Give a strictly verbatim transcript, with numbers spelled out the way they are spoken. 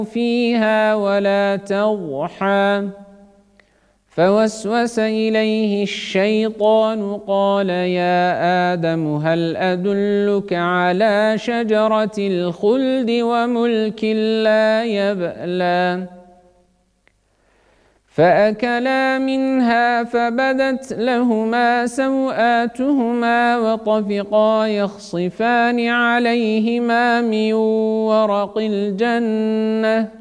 فيها ولا تضحى فوسوس إليه الشيطان قال يا آدم هل أدلك على شجرة الخلد وملك لا يبلى فأكلا منها فبدت لهما سوآتهما وطفقا يخصفان عليهما من ورق الجنة